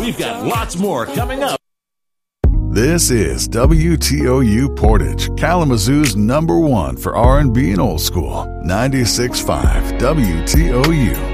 We've got lots more coming up. This is WTOU Portage, Kalamazoo's #1 for R&B and old school. 96.5 WTOU.